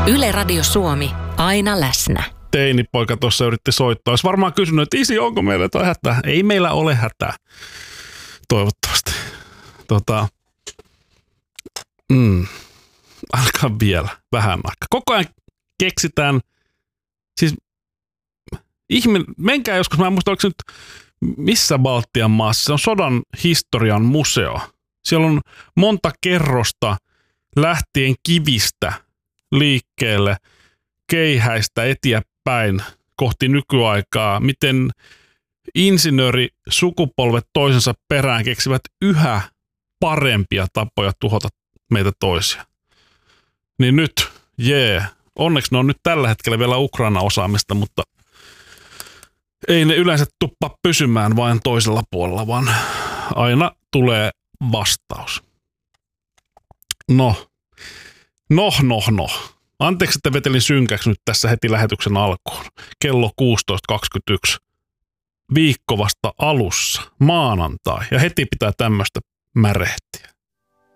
Yle Radio Suomi, aina läsnä. Teinipoika tuossa yritti soittaa. Olisi varmaan kysynyt, että isi, onko meillä jotain hätää? Ei meillä ole hätää. Toivottavasti. Alkaa vielä vähän aikaa. Koko ajan keksitään, siis menkää joskus, mä en muista, oliko se nyt missä Baltian maassa, se on sodan historian museo. Siellä on monta kerrosta lähtien kivistä liikkeelle, keihäistä eteenpäin kohti nykyaikaa, miten insinöörisukupolvet toisensa perään keksivät yhä parempia tapoja tuhota meitä toisia. Niin nyt, onneksi ne on nyt tällä hetkellä vielä Ukraina-osaamista, mutta ei ne yleensä tuppa pysymään vain toisella puolella, vaan aina tulee vastaus. No. Anteeksi, että vetelin synkäksi nyt tässä heti lähetyksen alkuun. Kello 16.21. Viikko vasta alussa, maanantai, ja heti pitää tämmöistä märehtiä.